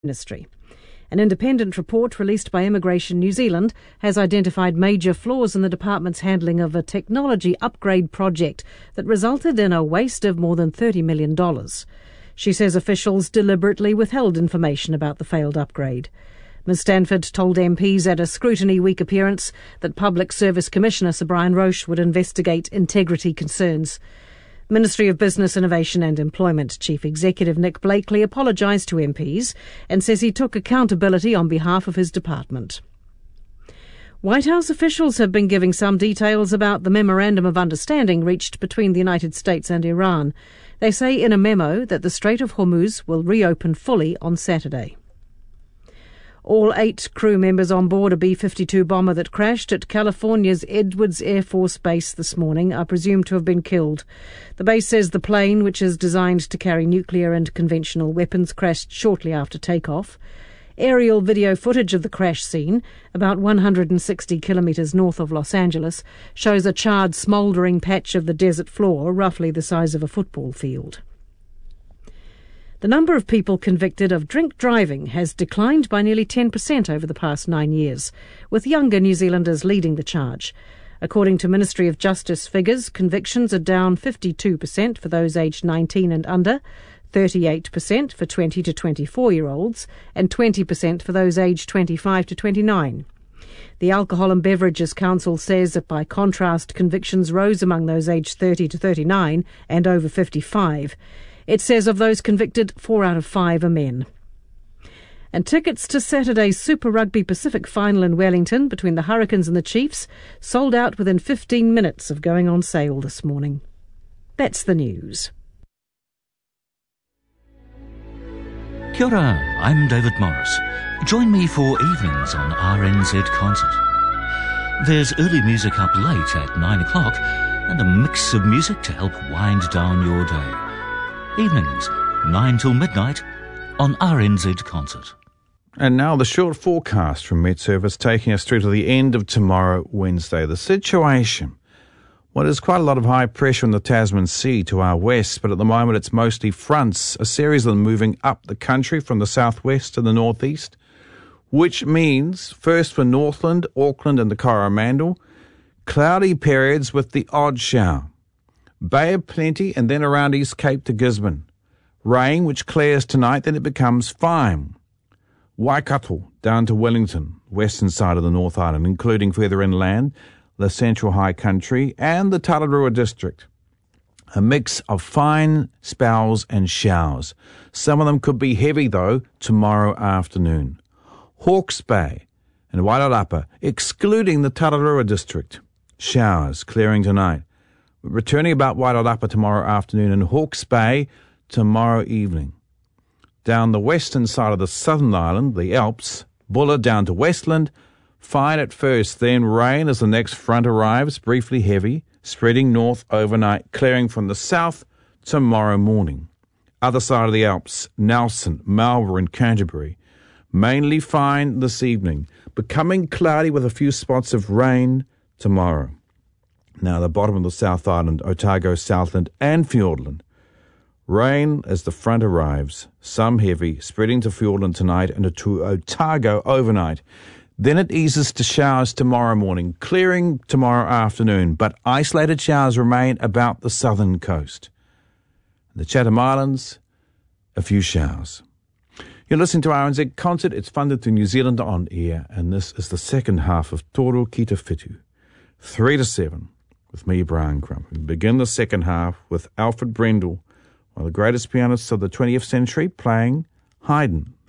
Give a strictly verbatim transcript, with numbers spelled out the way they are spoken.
Ministry. An independent report released by Immigration New Zealand has identified major flaws in the department's handling of a technology upgrade project that resulted in a waste of more than thirty million dollars. She says officials deliberately withheld information about the failed upgrade. Miz Stanford told M Ps at a Scrutiny Week appearance that Public Service Commissioner Sir Brian Roche would investigate integrity concerns. Ministry of Business, Innovation and Employment Chief Executive Nick Blakely apologised to M Ps and says he took accountability on behalf of his department. White House officials have been giving some details about the Memorandum of Understanding reached between the United States and Iran. They say in a memo that the Strait of Hormuz will reopen fully on Saturday. All eight crew members on board a B fifty-two bomber that crashed at California's Edwards Air Force Base this morning are presumed to have been killed. The base says the plane, which is designed to carry nuclear and conventional weapons, crashed shortly after takeoff. Aerial video footage of the crash scene, about one hundred sixty kilometres north of Los Angeles, shows a charred, smouldering patch of the desert floor, roughly the size of a football field. The number of people convicted of drink driving has declined by nearly ten percent over the past nine years, with younger New Zealanders leading the charge. According to Ministry of Justice figures, convictions are down fifty-two percent for those aged nineteen and under, thirty-eight percent for twenty to twenty-four-year-olds, and twenty percent for those aged twenty-five to twenty-nine. The Alcohol and Beverages Council says that by contrast, convictions rose among those aged thirty to thirty-nine and over fifty-five. It says of those convicted, four out of five are men. And tickets to Saturday's Super Rugby Pacific final in Wellington between the Hurricanes and the Chiefs sold out within fifteen minutes of going on sale this morning. That's the news. Kia ora, I'm David Morris. Join me for evenings on R N Z Concert. There's early music up late at nine o'clock and a mix of music to help wind down your day. Evenings, nine till midnight, on R N Z Concert. And now the short forecast from Met Service taking us through to the end of tomorrow, Wednesday. The situation. Well, there's quite a lot of high pressure in the Tasman Sea to our west, but at the moment it's mostly fronts, a series of them moving up the country from the southwest to the northeast, which means, first for Northland, Auckland and the Coromandel, cloudy periods with the odd shower. Bay of Plenty and then around East Cape to Gisborne. Rain which clears tonight, then it becomes fine. Waikato down to Wellington, western side of the North Island, including further inland, the Central High Country and the Tararua district. A mix of fine spells and showers. Some of them could be heavy though tomorrow afternoon. Hawke's Bay and Wairarapa, excluding the Tararua district. Showers clearing tonight. Returning about Wairarapa tomorrow afternoon and Hawke's Bay tomorrow evening. Down the western side of the southern island, the Alps, Buller down to Westland, fine at first, then rain as the next front arrives, briefly heavy, spreading north overnight, clearing from the south tomorrow morning. Other side of the Alps, Nelson, Marlborough and Canterbury, mainly fine this evening, becoming cloudy with a few spots of rain tomorrow. Now, the bottom of the South Island, Otago, Southland and Fiordland. Rain as the front arrives, some heavy, spreading to Fiordland tonight and to Otago overnight. Then it eases to showers tomorrow morning, clearing tomorrow afternoon, but isolated showers remain about the southern coast. The Chatham Islands, a few showers. You're listening to R N Z Concert. It's funded through New Zealand On Air, and this is the second half of Toro Kita Whitu, three to seven. With me, Brian Crump. We begin the second half with Alfred Brendel, one of the greatest pianists of the twentieth century, playing Haydn.